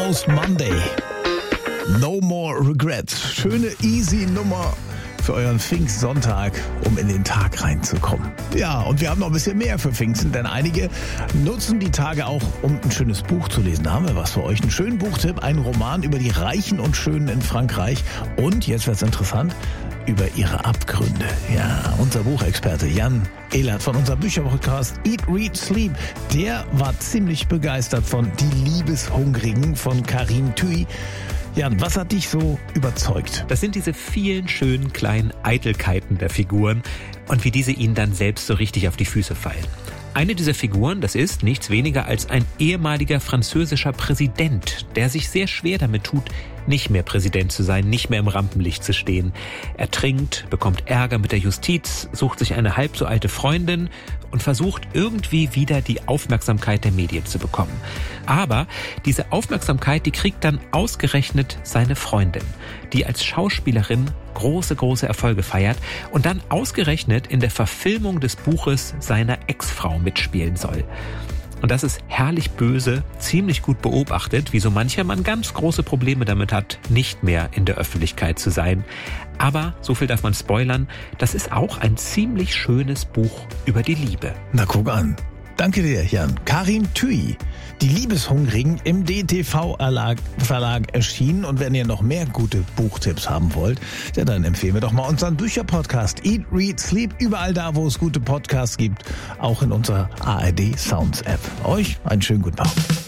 Almost Monday. No more regrets. Schöne, easy Nummer für euren Pfingstsonntag, um in den Tag reinzukommen. Ja, und wir haben noch ein bisschen mehr für Pfingsten, denn einige nutzen die Tage auch, um ein schönes Buch zu lesen. Da haben wir was für euch. Einen schönen Buchtipp, einen Roman über die Reichen und Schönen in Frankreich. Und, jetzt wird's interessant, über ihre Abgründe. Ja, unser Buchexperte Jan Ehlert von unserem Bücherpodcast Eat, Read, Sleep, der war ziemlich begeistert von Die Liebeshungrigen von Karin Thuy. Jan, was hat dich so überzeugt? Das sind diese vielen schönen kleinen Eitelkeiten der Figuren und wie diese ihnen dann selbst so richtig auf die Füße fallen. Eine dieser Figuren, das ist nichts weniger als ein ehemaliger französischer Präsident, der sich sehr schwer damit tut, nicht mehr Präsident zu sein, nicht mehr im Rampenlicht zu stehen. Er trinkt, bekommt Ärger mit der Justiz, sucht sich eine halb so alte Freundin und versucht irgendwie wieder die Aufmerksamkeit der Medien zu bekommen. Aber diese Aufmerksamkeit, die kriegt dann ausgerechnet seine Freundin, die als Schauspielerin große Erfolge feiert und dann ausgerechnet in der Verfilmung des Buches seiner Ex-Frau mitspielen soll. Und das ist herrlich böse, ziemlich gut beobachtet, wie so mancher Mann ganz große Probleme damit hat, nicht mehr in der Öffentlichkeit zu sein. Aber, so viel darf man spoilern, das ist auch ein ziemlich schönes Buch über die Liebe. Na, guck an. Danke dir, Jan. Karin Thuy, Die Liebeshungrigen im DTV-Verlag erschienen. Und wenn ihr noch mehr gute Buchtipps haben wollt, ja, dann empfehlen wir doch mal unseren Bücherpodcast Eat, Read, Sleep. Überall da, wo es gute Podcasts gibt. Auch in unserer ARD Sounds App. Euch einen schönen guten Abend.